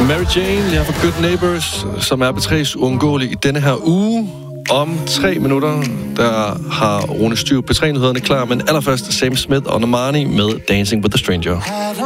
Mary Jane, lige her for Good Neighbors, som er B3's uundgåelig i denne her uge. Om 3 minutter, der har Rune Styv B3-nyhederne klar, men allerførst Sam Smith og Normani med Dancing with the Stranger.